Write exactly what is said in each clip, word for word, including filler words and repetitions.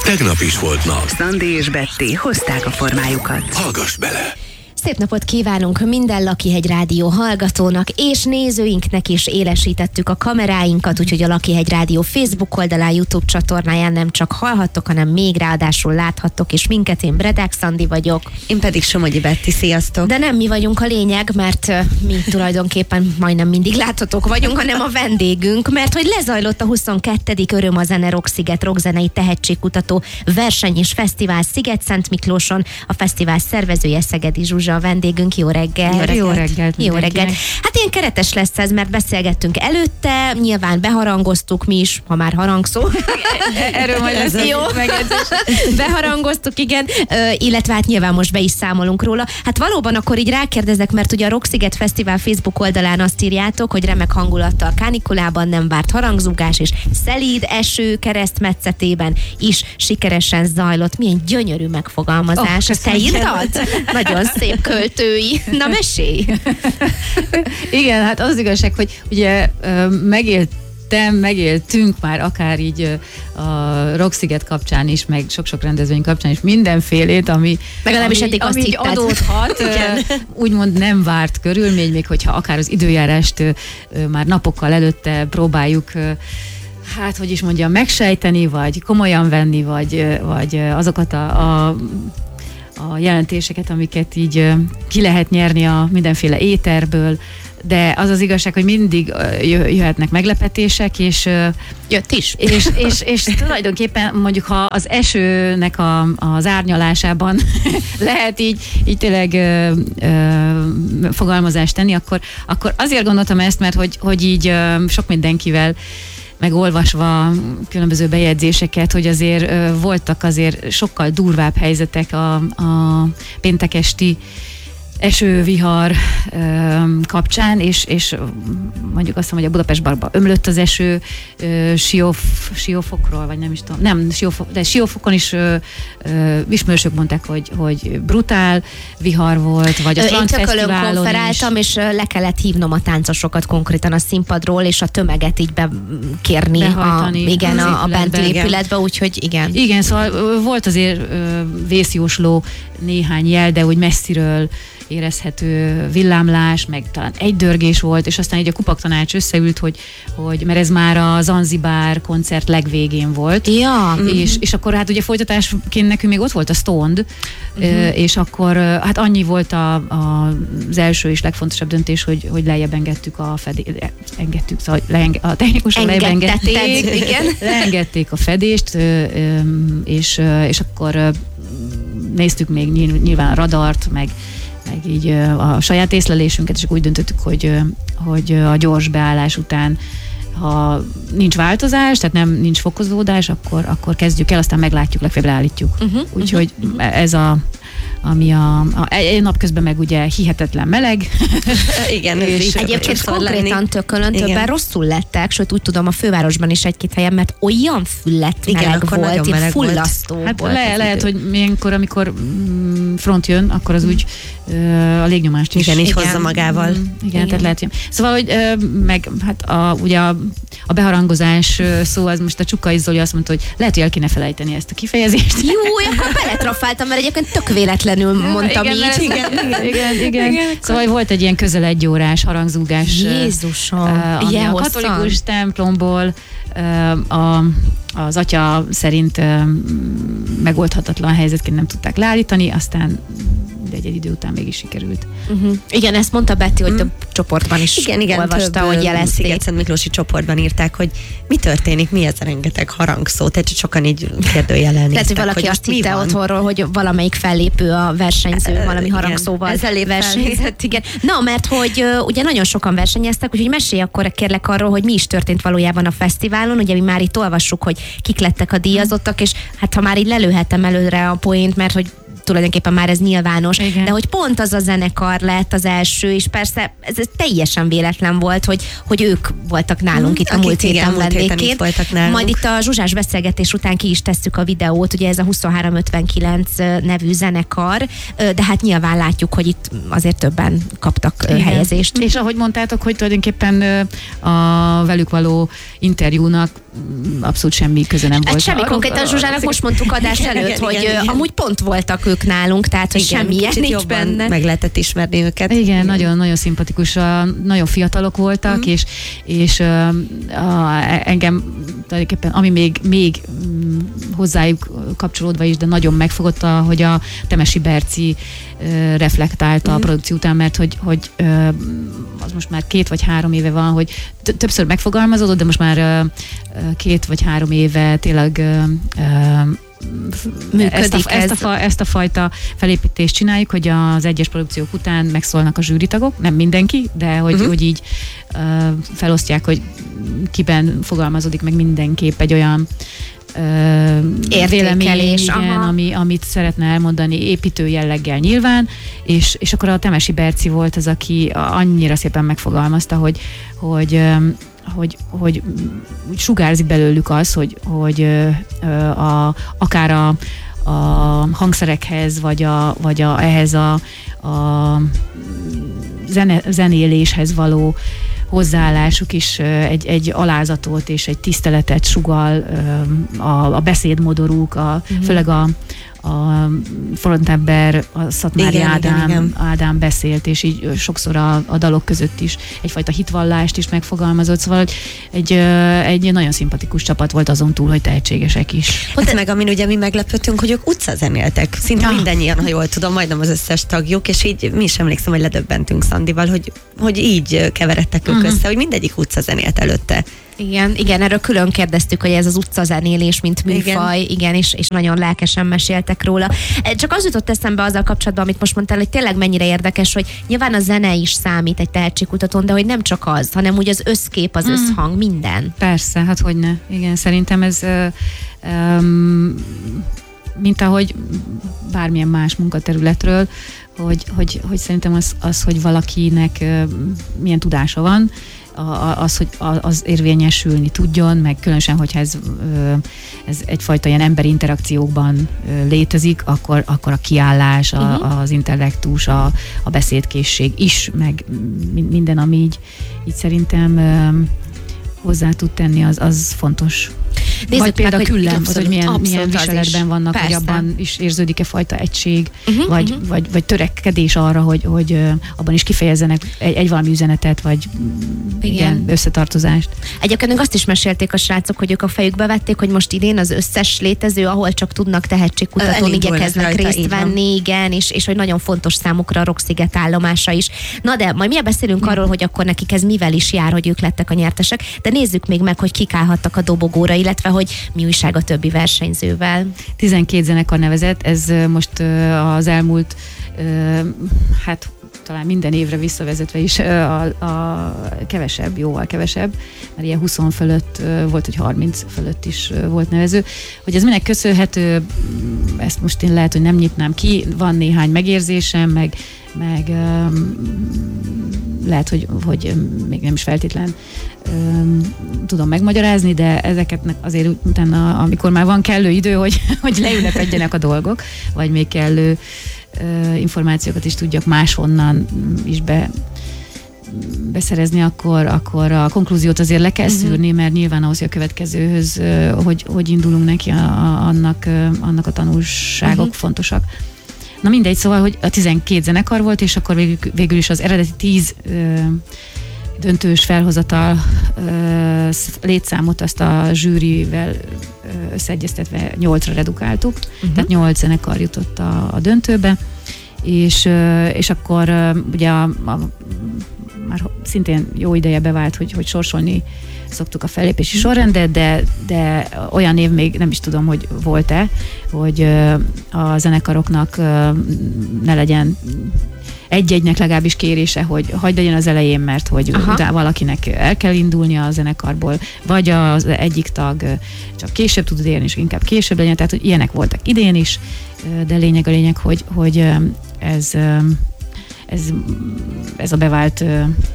Tegnap is volt nap. Szandi és Betty hozták a formájukat. Hallgass bele! Szép napot kívánunk minden Lakihegy Rádió hallgatónak és nézőinknek is. Élesítettük a kameráinkat, úgyhogy a Lakihegy Rádió Facebook oldalán, YouTube csatornáján nem csak hallhattok, hanem még ráadásul láthattok is minket. Én Bredák Szandi vagyok. Én pedig Somogyi Betty, sziasztok! De nem mi vagyunk a lényeg, mert uh, mi tulajdonképpen majdnem mindig láthatók vagyunk, hanem a vendégünk, mert hogy lezajlott a huszonkettedik Öröm a Zene Rocksziget rockzenei tehetségkutató verseny és fesztivál Sziget-Szentmiklóson. A fesztivál szervezője Szegedi Zsuzsa a vendégünk. Jó reggel! Jó reggelt! Jó reggelt! Jó reggel. Hát ilyen keretes lesz ez, mert beszélgettünk előtte, nyilván beharangoztuk mi is, ha már harangszó. Erről majd lesz jó megjegyzés. Beharangoztuk, igen, Ö, illetve hát nyilván most be is számolunk róla. Hát valóban akkor így rákérdezek, mert ugye a Rocksziget Fesztivál Facebook oldalán azt írjátok, hogy remek hangulattal kánikulában nem várt harangzúgás és szelíd eső keresztmetszetében is sikeresen zajlott. Milyen gyönyörű megfogalmazás. Oh, te írtad? Nagyon szép költői. Na, mesélj! Igen, hát az igazság, hogy ugye megélt megéltünk már akár így a Rocksziget kapcsán is, meg sok-sok rendezvény kapcsán is mindenfélét, ami, legalábbis ami, eddig azt ami adódhat, úgymond nem várt körülmény, még hogyha akár az időjárást már napokkal előtte próbáljuk, hát hogy is mondjam, megsejteni, vagy komolyan venni, vagy, vagy azokat a, a a jelentéseket, amiket így ki lehet nyerni a mindenféle éterből, de az az igazság, hogy mindig jöhetnek meglepetések, és jött is. És, és, és tulajdonképpen mondjuk, ha az esőnek a, az árnyalásában lehet így, így tényleg ö, ö, fogalmazást tenni, akkor, akkor azért gondoltam ezt, mert hogy, hogy így ö, sok mindenkivel megolvasva különböző bejegyzéseket, hogy azért ö, voltak azért sokkal durvább helyzetek a, a péntekesti esővihar ö, kapcsán, és, és mondjuk azt mondom, hogy a Budapest Barba ömlött az eső ö, Sióf, Siófokról, vagy nem is tudom, nem, Siófok, de Siófokon is ö, ö, ismerősök mondták, hogy, hogy brutál vihar volt, vagy a Strand Fesztiválon konferáltam, és le kellett hívnom a táncosokat konkrétan a színpadról, és a tömeget így bekérni a, igen, a, a benti épületbe, úgyhogy igen. Igen, szóval volt azért ö, vészjósló néhány jel, de úgy messziről érezhető villámlás, meg talán egy dörgés volt, és aztán így a kupaktanács összeült, hogy, hogy mert ez már a Zanzibár koncert legvégén volt. Ja. És, és akkor hát ugye folytatásként nekünk még ott volt a Stoned, uh-huh. és akkor hát annyi volt a, a, az első és legfontosabb döntés, hogy, hogy lejjebb engedtük a fedést, engedtük, szóval leenge, a technikusok lejjebb engedték, igen. leengedték a fedést, és, és akkor néztük még nyilván a radart, meg meg így a saját észlelésünket, és úgy döntöttük, hogy, hogy a gyors beállás után, ha nincs változás, tehát nem nincs fokozódás, akkor, akkor kezdjük el, aztán meglátjuk, legfeljebb leállítjuk. Uh-huh, Úgyhogy uh-huh. ez a ami a, a egy napközben meg ugye hihetetlen meleg. Igen, és egyébként konkrétan Tökölön többen rosszul lettek, sőt úgy tudom a fővárosban is egy-két helyen, mert olyan füllett meleg igen, volt, meleg fullasztó volt. Hát volt le, lehet, idő. Hogy ilyenkor, amikor front jön, akkor az úgy uh, a légnyomást is. Igen, így hozza magával. Igen, igen, tehát lehet, hogy... Szóval, hogy uh, meg hát a, ugye a, a beharangozás szó, az most a Csukai Zoli azt mondta, hogy lehet, hogy el kéne felejteni ezt a kifejezést. Jó, akkor beletrafáltam, mert egyébként tök véletlenül mondtam igen, így. Igen, igen, igen, igen. igen. Szóval volt egy ilyen közel egy órás harangzúgás. Jézusom! Uh, ami a katolikus templomból uh, a, az atya szerint uh, megoldhatatlan helyzetként nem tudták leállítani, aztán egy, egy idő után mégis sikerült. Uh-huh. Igen, ezt mondta Betty, hogy több mm. csoportban is igen, igen, olvasta, több, hogy jelezték. Sziget-Szentmiklósi csoportban írták, hogy mi történik, mi ez a rengeteg harangszó, tehát sokan így kérdőjelen tehát, hogy valaki hogy azt hitte otthonról, hogy valamelyik fellépő a versenyző e, valami harangszóval versenyzett. Igen. Na, mert hogy uh, ugye nagyon sokan versenyeztek, úgyhogy mesélj akkor kérlek arról, hogy mi is történt valójában a fesztiválon. Ugye mi már itt olvassuk, hogy kik lettek a díjazottak, és hát ha már így lelőhetem előre a poént, mert hogy tulajdonképpen már ez nyilvános, igen. De hogy pont az a zenekar lett az első, és persze ez, ez teljesen véletlen volt, hogy, hogy ők voltak nálunk hmm, itt a múlt héten vendégként. Majd itt a Zsuzsás beszélgetés után ki is tesszük a videót, ugye ez a huszonhárom ötvenkilenc nevű zenekar, de hát nyilván látjuk, hogy itt azért többen kaptak igen. helyezést. És ahogy mondtátok, hogy tulajdonképpen a velük való interjúnak abszolút semmi köze nem volt. Semmi konkrétan Zsuzsának most mondtuk adás előtt, igen, hogy igen, igen. amúgy pont voltak ők nálunk, tehát hogy igen, semmi ilyen nincs benne. Meg lehetett ismerni őket. Igen, nagyon-nagyon szimpatikus, nagyon fiatalok voltak, mm. és, és a, engem tulajdonképpen, ami még, még hozzájuk kapcsolódva is, de nagyon megfogott, hogy a Temesi Berci reflektálta mm. a produkció után, mert hogy, hogy az most már két vagy három éve van, hogy többször megfogalmazódott, de most már két vagy három éve tényleg ezt a, ezt, a fa, ezt a fajta felépítést csináljuk, hogy az egyes produkciók után megszólnak a zsűritagok, nem mindenki, de hogy, uh-huh. hogy így uh, felosztják, hogy kiben fogalmazódik meg mindenképp egy olyan uh, vélemény, igen, ami, amit szeretne elmondani építő jelleggel nyilván, és, és akkor a Temesi Berci volt az, aki annyira szépen megfogalmazta, hogy, hogy um, hogy, hogy sugárzik belőlük az, hogy, hogy a, akár a, a hangszerekhez, vagy, a, vagy a, ehhez a, a zene, zenéléshez való hozzáállásuk is egy, egy alázatot és egy tiszteletet sugall, a, a beszédmodoruk, a, mm. főleg a a frontember, a Szatmári igen, Ádám, igen, igen. Ádám beszélt, és így sokszor a, a dalok között is egyfajta hitvallást is megfogalmazott, szóval egy, egy nagyon szimpatikus csapat volt, azon túl, hogy tehetségesek is. Pont hát meg amin ugye mi meglepődtünk, hogy ők utcazenéltek. Szinte ja. mindannyian, ha jól tudom, majdnem az összes tagjuk, és így mi is emlékszem, hogy ledöbbentünk Szandival, hogy, hogy így keveredtek ők uh-huh. össze, hogy mindegyik utcazenélt előtte. Igen, igen, erről külön kérdeztük, hogy ez az utcazenélés, mint műfaj, igen, igen és, és nagyon lelkesen meséltek róla. Csak az jutott eszembe azzal kapcsolatban, amit most mondtál, hogy tényleg mennyire érdekes, hogy nyilván a zene is számít egy tehetségkutatón, de hogy nem csak az, hanem úgy az összkép, az mm. összhang, minden. Persze, hát hogyne. Igen, szerintem ez um, mint ahogy bármilyen más munkaterületről, hogy, hogy, hogy szerintem az, az, hogy valakinek uh, milyen tudása van, az, hogy az érvényesülni tudjon, meg különösen, hogyha ez, ez egyfajta ilyen emberi interakciókban létezik, akkor, akkor a kiállás, a, uh-huh. az intellektus, a, a beszédkészség is, meg minden, ami így, így szerintem hozzá tud tenni, az, az fontos. Nézzük vagy például meg, küllem, az, hogy milyen, milyen viseletben vannak, persze. hogy abban is érződik-e fajta egység, uh-huh, vagy, uh-huh. Vagy, vagy törekedés arra, hogy, hogy abban is kifejezzenek egy, egy valami üzenetet, vagy igen. igen, összetartozást. Egyébként azt is mesélték a srácok, hogy ők a fejükbe vették, hogy most idén az összes létező, ahol csak tudnak tehetségkutatón igyekeznek részt venni, igen, és, és hogy nagyon fontos számukra a Rocksziget állomása is. Na de majd miért beszélünk arról, hogy akkor nekik ez mivel is jár, hogy ők lettek a nyertesek, de nézzük még meg, hogy kik állhattak a dobogóra, illetve hogy mi újság a többi versenyzővel. tizenkét zenekar nevezett, ez most az elmúlt, hát talán minden évre visszavezetve is a, a kevesebb, jóval kevesebb, mert ilyen húsz fölött volt, hogy harminc fölött is volt nevező. Hogy ez minek köszönhető, ezt most én lehet, hogy nem nyitnám ki, van néhány megérzésem, meg, meg lehet, hogy, hogy még nem is feltétlen um, tudom megmagyarázni, de ezeket azért utána, amikor már van kellő idő, hogy, hogy leülepedjenek a dolgok, vagy még kellő uh, információkat is tudjak máshonnan is be, beszerezni, akkor, akkor a konklúziót azért le kell uh-huh. szűrni, mert nyilván ahhoz, hogy a következőhöz, uh, hogy, hogy indulunk neki, a, a, annak, uh, annak a tanulságok uh-huh. fontosak. Na mindegy, szóval, hogy a tizenkét zenekar volt, és akkor végül, végül is az eredeti tíz ö, döntős felhozatal ö, létszámot azt a zsűrivel ö, összeegyeztetve nyolcra redukáltuk, uh-huh. tehát nyolc zenekar jutott a, a döntőbe, és, ö, és akkor ö, ugye a, a, már szintén jó ideje bevált, hogy, hogy sorsolni szoktuk a fellépési sorrendet, de, de olyan év még nem is tudom, hogy volt-e, hogy a zenekaroknak ne legyen egy-egynek legalábbis kérése, hogy hagyd legyen az elején, mert hogy utána valakinek el kell indulnia a zenekarból, vagy az egyik tag csak később tud élni, és inkább később legyen, tehát hogy ilyenek voltak idén is, de lényeg a lényeg, hogy, hogy ez, ez, ez a bevált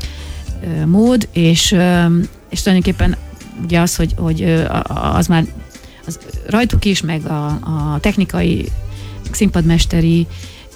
mód, és és tulajdonképpen ugye az, hogy, hogy az már az rajtuk is, meg a, a technikai, színpadmesteri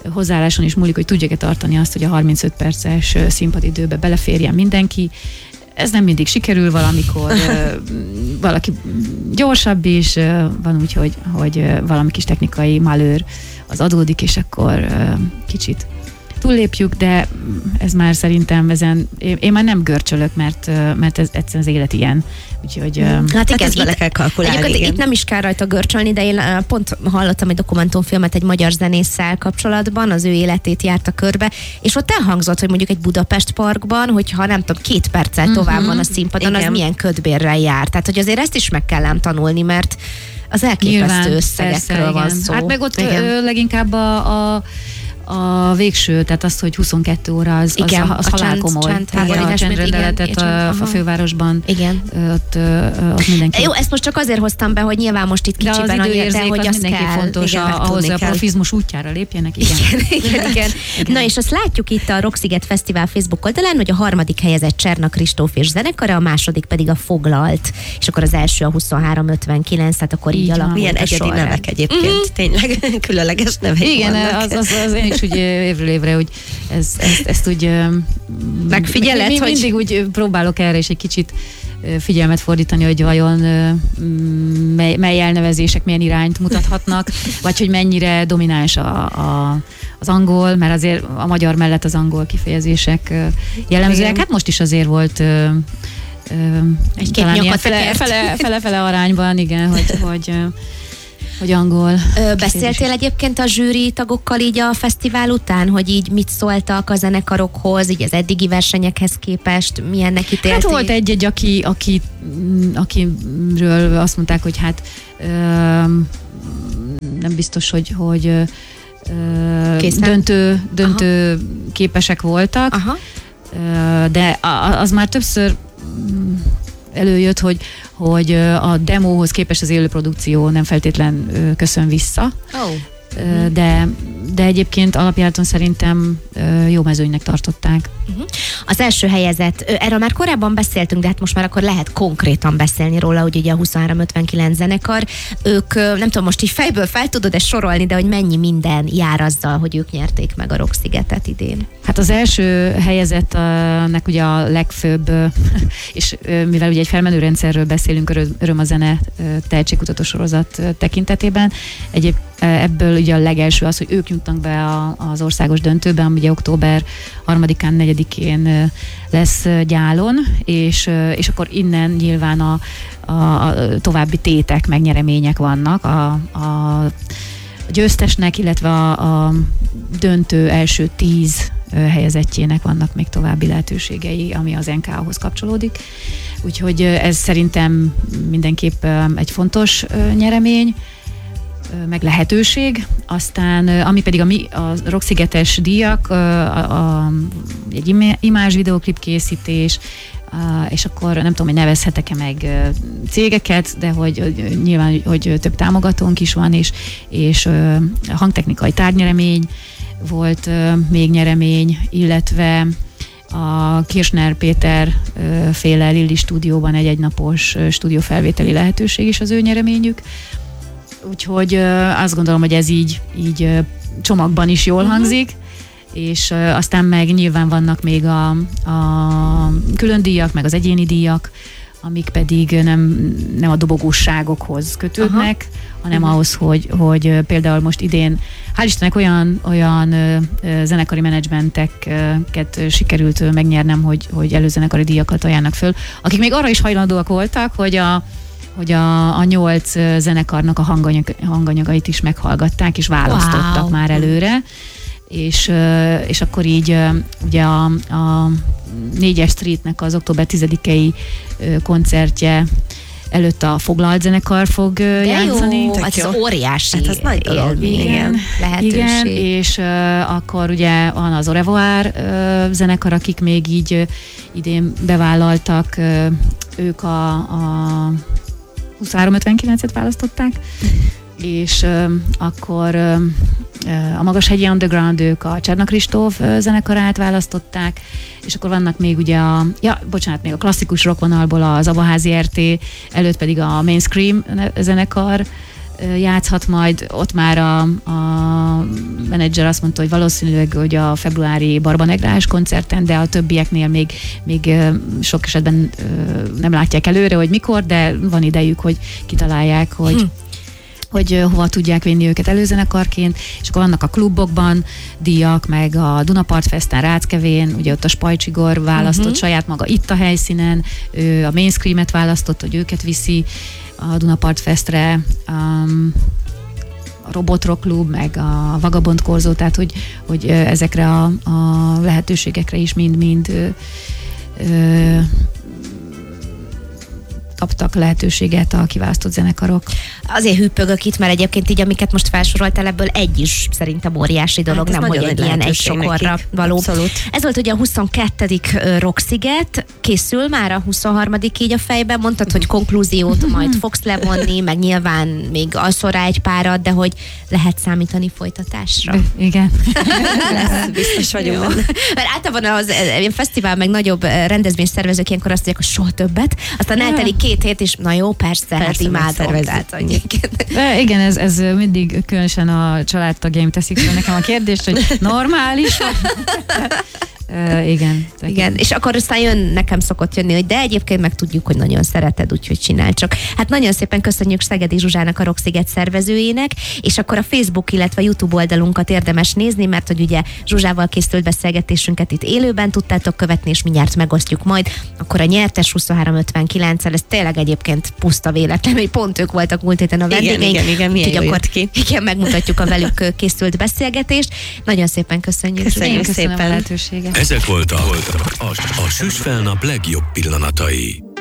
hozzáálláson is múlik, hogy tudják-e tartani azt, hogy a harmincöt perces színpadidőbe beleférjen mindenki. ez nem mindig sikerül, valamikor valaki gyorsabb is, van úgy, hogy, hogy valami kis technikai malőr az adódik, és akkor kicsit túllépjük, de ez már szerintem ezen, én, én már nem görcsölök, mert, mert ez egyszerűen az élet ilyen. Úgyhogy, hát igen, hát ezt bele kell kalkulálni. Igen. Itt nem is kell rajta görcsölni, de én pont hallottam egy dokumentumfilmet egy magyar zenésszel kapcsolatban, az ő életét járta körbe, és ott elhangzott, hogy mondjuk egy Budapest parkban, hogyha nem tudom, két perccel tovább uh-huh. van a színpadon, igen. az milyen ködbérrel jár. Tehát, hogy azért ezt is meg kell ám tanulni, mert az elképesztő Nyilván, összegekről persze, van igen. szó. Hát meg ott igen. leginkább a, a a végső, tehát az, hogy huszonkettő óra az, igen, az, az halálkomoly. A csendrendeletet a, a fővárosban. Igen. Ott, ott mindenki. Jó, ezt most csak azért hoztam be, hogy nyilván most itt kicsiben annyira, de hogy az mindenki kell. fontos, igen, a, ahhoz a profizmus útjára lépjenek. Igen. Igen, igen, igen. Na és azt látjuk itt a Rocksziget Fesztivál Facebook oldalán, hogy a harmadik helyezett Cserna Kristóf és zenekara, a második pedig a Foglalt. És akkor az első a huszonhárom ötvenkilenc, tehát akkor így, így alakult. Milyen egyedi nevek egyébként. Mm. Tényleg különleges nevek igen, vannak. Az, az, az én is úgy évről évre, hogy ez, ezt, ezt úgy megfigyeled, mi, mi, hogy mindig úgy próbálok erre is egy kicsit figyelmet fordítani, hogy vajon mely, mely elnevezések milyen irányt mutathatnak, vagy hogy mennyire domináns a, a, az angol, mert azért a magyar mellett az angol kifejezések jellemzőek. Hát most is azért volt egy-két nyakat fele, fele, fele, fele arányban, igen, hogy, hogy hogy angol. Ö, beszéltél egyébként a zsűri tagokkal így a fesztivál után, hogy így mit szóltak a zenekarokhoz, így az eddigi versenyekhez képest, milyennek ítélték? Hát volt egy-egy, aki, aki, akiről azt mondták, hogy hát ö, nem biztos, hogy, hogy ö, döntő, döntő képesek voltak, Aha. Ö, de az már többször előjött, hogy, hogy a demóhoz képest az élő produkció nem feltétlen köszön vissza. Oh. De, de egyébként alapjáraton szerintem jó mezőnynek tartották. Uh-huh. Az első helyezett, erről már korábban beszéltünk, de hát most már akkor lehet konkrétan beszélni róla, hogy ugye a huszonhárom ötvenkilenc zenekar, ők nem tudom, most így fejből fel tudod ezt sorolni, de hogy mennyi minden jár azzal, hogy ők nyerték meg a Rockszigetet idén? Hát az első helyezettnek ugye a legfőbb, és mivel ugye egy felmenő rendszerről beszélünk, Öröm a zene tehetségkutató sorozat tekintetében, egyéb ebből ugye a legelső az, hogy ők jutnak be a, az országos döntőbe, ami ugye október harmadikán, negyedikén lesz Gyálon, és, és akkor innen nyilván a, a, a további tétek, megnyeremények vannak a, a győztesnek, illetve a, a döntő első tíz helyezettjének vannak még további lehetőségei, ami az en ká á-hoz kapcsolódik. Úgyhogy ez szerintem mindenképp egy fontos nyeremény, meg lehetőség. Aztán, ami pedig a, mi, a Rockszigetes díjak, a, a, egy imázs videoklip készítés, a, és akkor nem tudom, hogy nevezhetek-e meg cégeket, de hogy, hogy nyilván, hogy több támogatónk is van, és, és hangtechnikai tárgynyremény volt még nyeremény, illetve a Kirchner Péter féle Lilli stúdióban egy egynapos stúdiófelvételi lehetőség is az ő nyereményük. Úgyhogy azt gondolom, hogy ez így, így csomagban is jól uh-huh. hangzik, és aztán meg nyilván vannak még a, a külön díjak, meg az egyéni díjak, amik pedig nem, nem a dobogósságokhoz kötődnek, Aha. hanem uh-huh. ahhoz, hogy, hogy például most idén, hál' Istennek olyan, olyan zenekari menedzsmenteket sikerült megnyernem, hogy, hogy előzenekari díjakat ajánlnak föl, akik még arra is hajlandóak voltak, hogy a hogy a, a nyolc zenekarnak a hanganyag, hanganyagait is meghallgatták, és választottak wow. már előre, és, és akkor így ugye a, a négyes Streetnek az október tizedikei koncertje előtt a Foglalt zenekar fog De játszani. Jó, hát ez óriási hát ez nagy dolog. Igen, igen, lehetőség. Igen, és uh, akkor ugye van az Au revoir uh, zenekar, akik még így uh, idén bevállaltak, uh, ők a, a huszonhárom ötvenkilencet választották, és uh, akkor uh, a Magashegyi Underground, ők a Cserna Kristóf uh, zenekarát választották, és akkor vannak még ugye a, ja, bocsánat, még a klasszikus rockvonalból az Abaházi er té, előtt pedig a Mainstream zenekar játszhat majd, ott már a, a menedzser azt mondta, hogy valószínűleg hogy a februári Barbanegrás koncerten, de a többieknél még, még sok esetben nem látják előre, hogy mikor, de van idejük, hogy kitalálják, hogy hm. hogy hova tudják vinni őket előzenekarként, és akkor vannak a klubokban díjak, meg a Dunapart Festen, Ráckevén, ugye ott a Spajcsigor választott uh-huh. saját maga itt a helyszínen, ő a Mainstream-et választott, hogy őket viszi a Dunapart Festre, um, a Robotrock Klub, meg a Vagabond Korzó, tehát hogy, hogy ezekre a, a lehetőségekre is mind-mind kaptak lehetőséget a kiválasztott zenekarok. Azért hüppögök itt, mert egyébként így, amiket most felsoroltál, ebből egy is szerintem óriási dolog, hát nem, hogy egy ilyen egy sokorra való. Abszolút. Ez volt ugye a huszonkettedik Rocksziget, készül már a huszonharmadik így a fejben, mondtad, hogy konklúziót majd fogsz levonni, meg nyilván még alszol rá egy párat, de hogy lehet számítani folytatásra. Igen. Lesz, biztos vagyunk benne. Mert általában az ilyen fesztivál, meg nagyobb rendezvényszervezők ilyenkor azt mondják, hogy soha többet, aztán eltelik két hét is, na jó, persze, persze hát imádom. E, igen, ez, ez mindig különösen a családtagjaim teszik fel nekem a kérdést, hogy normális Uh, igen. Igen, és akkor aztán jön, nekem szokott jönni, hogy de egyébként meg tudjuk, hogy nagyon szereted, úgyhogy csinál csak. Hát nagyon szépen köszönjük Szegedi Zsuzsának, a Rocksziget szervezőjének, és akkor a Facebook, illetve a YouTube oldalunkat érdemes nézni, mert hogy ugye Zsuzsával készült beszélgetésünket itt élőben tudtátok követni, és mindjárt megosztjuk majd. Akkor a nyertes huszonhárom ötvenkilenccel, ez tényleg egyébként puszta véletlen, hogy pont ők voltak múlt héten a vendégeink. Igen, igen, igen, milyen jó akkor ki. Igen, megmutatjuk a velük készült beszélgetést. Nagyon szépen köszönjük. Köszönjük szépen a lehetőséget. Ezek voltak a, a, a Süsfelnap legjobb pillanatai.